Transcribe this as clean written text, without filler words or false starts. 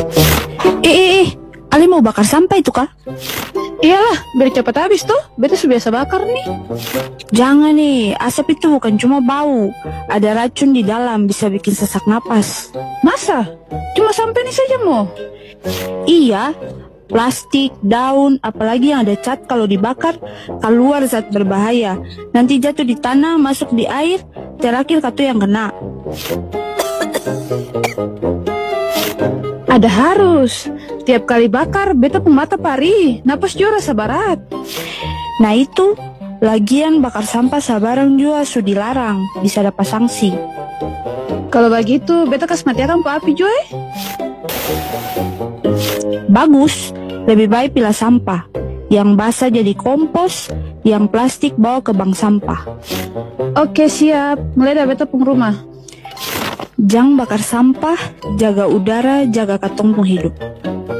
Ali mau bakar sampah itu kah? Iyalah, biar cepat habis tuh. Beta sudah biasa bakar nih. Jangan nih, asap itu bukan cuma bau. Ada racun di dalam, bisa bikin sesak napas. Masa? Cuma sampai ini saja mau? Iya, plastik, daun, apalagi yang ada cat kalau dibakar, keluar zat berbahaya. Nanti jatuh di tanah, masuk di air, terakhir katu yang kena. Ada harus. Tiap kali bakar, beta pemata pari. Napas juga rasa barat. Nah itu, lagian bakar sampah sabarang juga sudah dilarang, bisa dapat sanksi. Kalau begitu, beta kas matiakan po api juga. Bagus, lebih baik pilih sampah. Yang basah jadi kompos, yang plastik bawa ke bank sampah. Oke, siap. Mulai dari beta pung rumah. Jangan bakar sampah, jaga udara, jaga katong pung hidup.